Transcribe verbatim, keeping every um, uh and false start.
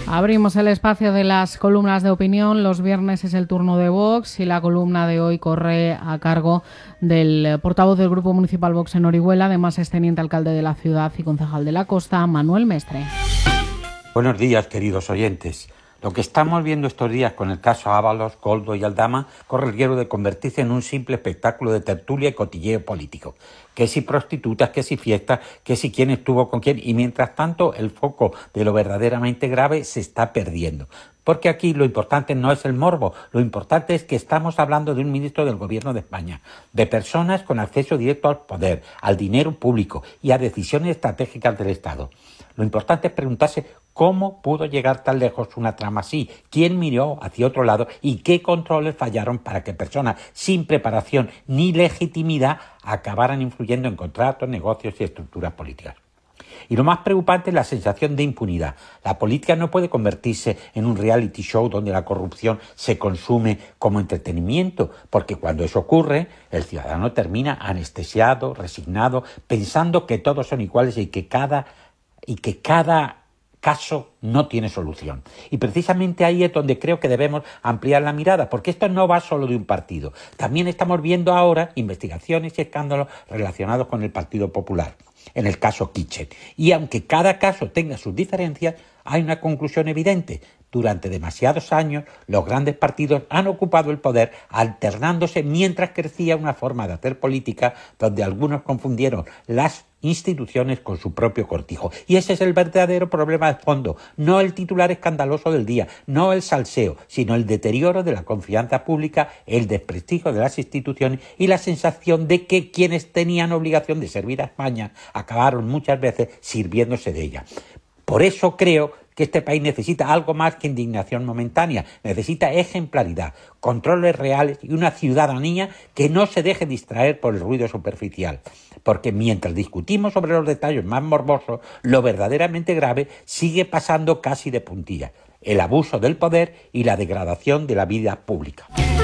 Abrimos el espacio de las columnas de opinión. Los viernes es el turno de Vox y la columna de hoy corre a cargo del portavoz del Grupo Municipal Vox en Orihuela, además es teniente alcalde de la ciudad y concejal de la Costa, Manuel Mestre. Buenos días, queridos oyentes. Lo que estamos viendo estos días con el caso Ábalos, Koldo y Aldama corre el riesgo de convertirse en un simple espectáculo de tertulia y cotilleo político. Que si prostitutas, que si fiestas, que si quién estuvo con quién. Y mientras tanto, el foco de lo verdaderamente grave se está perdiendo. Porque aquí lo importante no es el morbo, lo importante es que estamos hablando de un ministro del Gobierno de España, de personas con acceso directo al poder, al dinero público y a decisiones estratégicas del Estado. Lo importante es preguntarse cómo pudo llegar tan lejos una trama así, quién miró hacia otro lado y qué controles fallaron para que personas sin preparación ni legitimidad acabaran influyendo en contratos, negocios y estructuras políticas. Y lo más preocupante es la sensación de impunidad. La política no puede convertirse en un reality show donde la corrupción se consume como entretenimiento, porque cuando eso ocurre, el ciudadano termina anestesiado, resignado, pensando que todos son iguales y que cada, y que cada caso no tiene solución. Y precisamente ahí es donde creo que debemos ampliar la mirada, porque esto no va solo de un partido. También estamos viendo ahora investigaciones y escándalos relacionados con el Partido Popular, en el caso Kitchen. Y aunque cada caso tenga sus diferencias, hay una conclusión evidente. Durante demasiados años, los grandes partidos han ocupado el poder alternándose mientras crecía una forma de hacer política donde algunos confundieron las instituciones con su propio cortijo. Y ese es el verdadero problema de fondo, no el titular escandaloso del día, no el salseo, sino el deterioro de la confianza pública, el desprestigio de las instituciones y la sensación de que quienes tenían obligación de servir a España acabaron muchas veces sirviéndose de ella. Por eso creo que este país necesita algo más que indignación momentánea, necesita ejemplaridad, controles reales y una ciudadanía que no se deje distraer por el ruido superficial. Porque mientras discutimos sobre los detalles más morbosos, lo verdaderamente grave sigue pasando casi de puntilla: el abuso del poder y la degradación de la vida pública.